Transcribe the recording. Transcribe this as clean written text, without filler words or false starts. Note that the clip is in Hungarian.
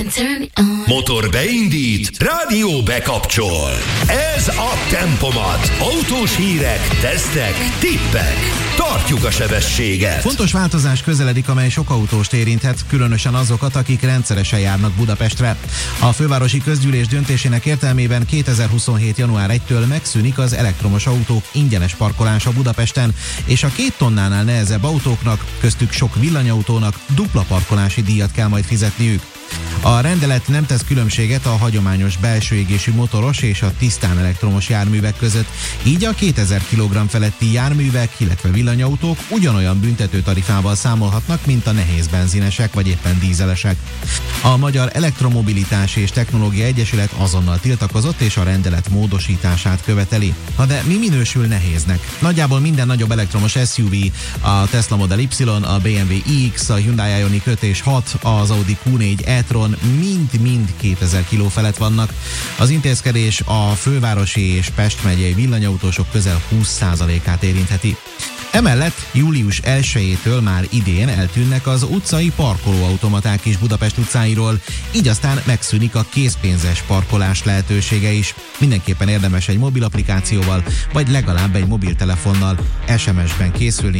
turn on. Motor beindít, rádió bekapcsol. Ez a Tempomat. Autós hírek, tesztek, tippek. Tartjuk a sebességet. Fontos változás közeledik, amely sok autóst érinthet, különösen azokat, akik rendszeresen járnak Budapestre. A fővárosi közgyűlés döntésének értelmében 2027. január 1-től megszűnik az elektromos autók ingyenes parkolása Budapesten, és a 2 tonnánál nehezebb autóknak, köztük sok villanyautónak dupla parkolási díjat kell majd fizetniük. A rendelet nem tesz különbséget a hagyományos belső égésű motoros és a tisztán elektromos járművek között, így a 2000 kg feletti járművek, illetve villanyautók ugyanolyan büntető tarifával számolhatnak, mint a nehéz benzinesek vagy éppen dízelesek. A Magyar Elektromobilitás és Technológia Egyesület azonnal tiltakozott és a rendelet módosítását követeli. Na de mi minősül nehéznek? Nagyjából minden nagyobb elektromos SUV, a Tesla Model Y, a BMW iX, a Hyundai Ioniq 5 és 6, az Audi Q4 e-tron mind 2000 kg felett vannak. Az intézkedés a fővárosi és Pest megyei villanyautósok közel 20%-át érintheti. Emellett július 1-től már idén eltűnnek az utcai parkolóautomaták is Budapest utcáiról, így aztán megszűnik a készpénzes parkolás lehetősége is. Mindenképpen érdemes egy mobil applikációval, vagy legalább egy mobiltelefonnal SMS-ben készülni